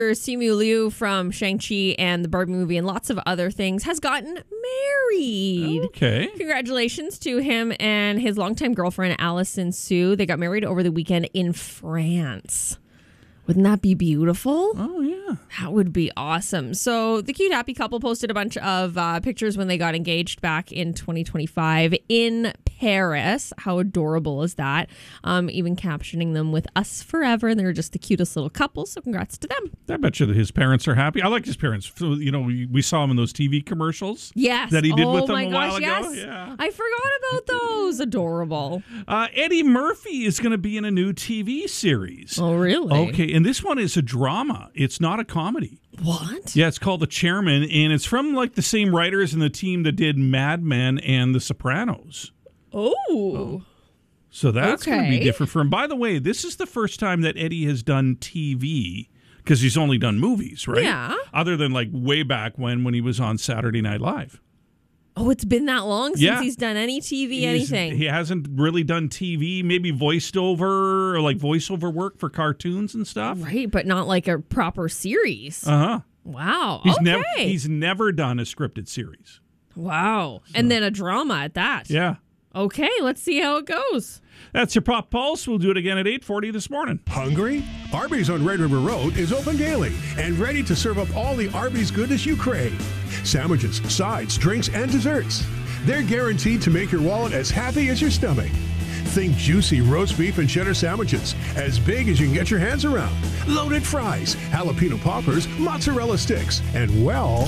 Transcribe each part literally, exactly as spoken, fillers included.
Simu Liu from Shang-Chi and the Barbie movie and lots of other things has gotten married. Okay. Congratulations to him and his longtime girlfriend, Allison Sue. They got married over the weekend in France. Wouldn't that be beautiful? Oh, yeah. That would be awesome. So the cute, happy couple posted a bunch of uh, pictures when they got engaged back in twenty twenty-five in Paris. How adorable is that? Um, even captioning them with us forever. And they're just the cutest little couple. So congrats to them. I bet you that his parents are happy. I like his parents. You know, we we saw him in those T V commercials. Yes. That he did oh with them my a gosh, while yes. ago. Yeah. I forgot about those. Adorable. Uh, Eddie Murphy is going to be in a new T V series. Oh, really? Okay, and this one is a drama. It's not a comedy. What? Yeah, it's called The Chairman, and it's from like the same writers and the team that did Mad Men and The Sopranos. Oh. oh. So that's okay. going to be different for him. By the way, this is the first time that Eddie has done T V because he's only done movies, right? Yeah. Other than like way back when when he was on Saturday Night Live. Oh, it's been that long since Yeah. he's done any T V, He's- anything. He hasn't really done T V, maybe voiced over or like voiceover work for cartoons and stuff. Right, but not like a proper series. Uh huh. Wow. He's okay. never he's never done a scripted series. Wow. And then a drama at that. Yeah. Okay, let's see how it goes. That's your Pop Pulse. We'll do it again at eight forty this morning. Hungry? Arby's on Red River Road is open daily and ready to serve up all the Arby's goodness you crave. Sandwiches, sides, drinks, and desserts. They're guaranteed to make your wallet as happy as your stomach. Think juicy roast beef and cheddar sandwiches, as big as you can get your hands around. Loaded fries, jalapeno poppers, mozzarella sticks, and well...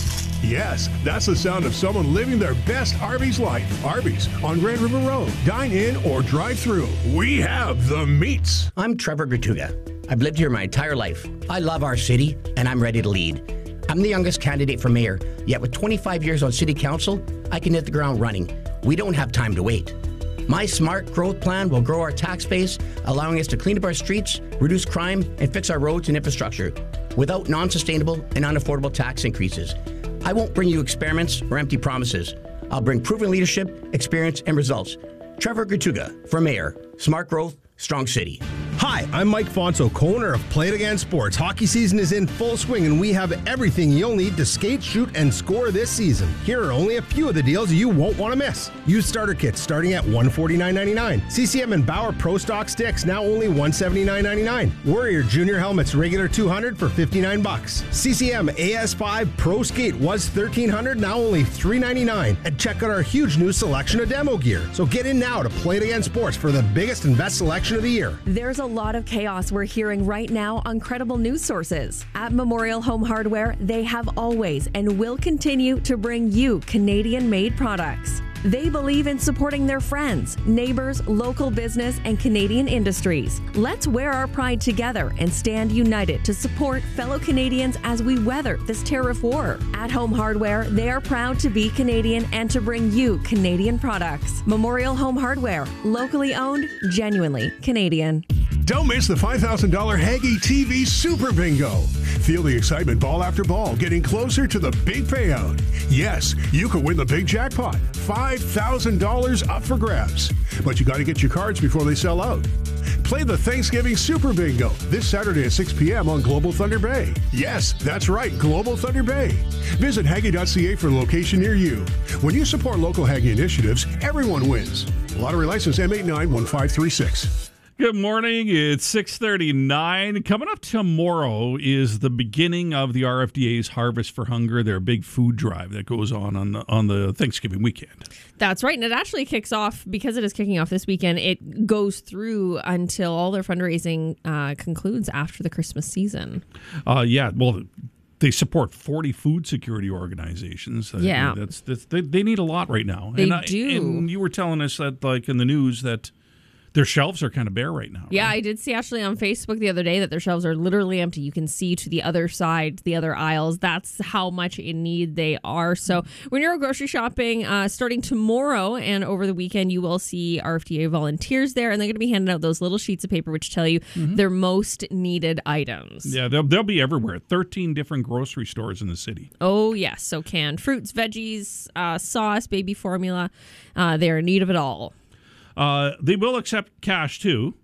yes, that's the sound of someone living their best Arby's life. Arby's on Red River Road. Dine in or drive through. We have the meats. I'm Trevor Gratuga. I've lived here my entire life. I love our city, and I'm ready to lead. I'm the youngest candidate for mayor, yet with twenty-five years on city council, I can hit the ground running. We don't have time to wait. My smart growth plan will grow our tax base, allowing us to clean up our streets, reduce crime, and fix our roads and infrastructure without non-sustainable and unaffordable tax increases. I won't bring you experiments or empty promises. I'll bring proven leadership, experience, and results. Trevor Gratuga for mayor. Smart growth, strong city. Hi, I'm Mike Fonso, co-owner of Play It Again Sports. Hockey season is in full swing, and we have everything you'll need to skate, shoot, and score this season. Here are only a few of the deals you won't want to miss. Used starter kits starting at one hundred forty-nine dollars and ninety-nine cents. C C M and Bauer Pro Stock sticks now only one hundred seventy-nine dollars and ninety-nine cents. Warrior Junior helmets regular two hundred dollars for fifty-nine bucks. C C M A S five Pro Skate was thirteen hundred dollars, now only three hundred ninety-nine dollars. And check out our huge new selection of demo gear. So get in now to Play It Again Sports for the biggest and best selection of the year. There's a lot of chaos we're hearing right now on credible news sources. At Memorial Home Hardware, they have always and will continue to bring you Canadian-made products. They believe in supporting their friends, neighbors, local business, and Canadian industries. Let's wear our pride together and stand united to support fellow Canadians as we weather this tariff war. At Home Hardware, they are proud to be Canadian and to bring you Canadian products. Memorial Home Hardware, locally owned, genuinely Canadian. Don't miss the five thousand dollars Haggy T V Super Bingo. Feel the excitement ball after ball, getting closer to the big payout. Yes, you could win the big jackpot, five thousand dollars up for grabs. But you got to get your cards before they sell out. Play the Thanksgiving Super Bingo this Saturday at six p.m. on Global Thunder Bay. Yes, that's right, Global Thunder Bay. Visit Haggy dot c a for a location near you. When you support local Haggy initiatives, everyone wins. Lottery license M eight nine one five three six. Good morning. It's six thirty-nine. Coming up tomorrow is the beginning of the R F D A's Harvest for Hunger, their big food drive that goes on on the, on the Thanksgiving weekend. That's right. And it actually kicks off, because it is kicking off this weekend, it goes through until all their fundraising uh, concludes after the Christmas season. Uh, yeah, well, they support forty food security organizations. Yeah. That's, that's they, they need a lot right now. They and I, do. And you were telling us that, like, in the news that their shelves are kind of bare right now. Yeah, right? I did see actually on Facebook the other day that their shelves are literally empty. You can see to the other side, the other aisles. That's how much in need they are. So when you're grocery shopping, uh, starting tomorrow and over the weekend, you will see R F D A volunteers there, and they're going to be handing out those little sheets of paper which tell you mm-hmm. their most needed items. Yeah, they'll, they'll be everywhere. thirteen different grocery stores in the city. Oh, yes. So canned fruits, veggies, uh, sauce, baby formula. Uh, they're in need of it all. Uh, they will accept cash, too.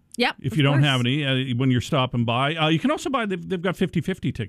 Yep. If of you don't course. have any, uh, when you're stopping by, uh, you can also buy. They've, they've got fifty-fifty tickets.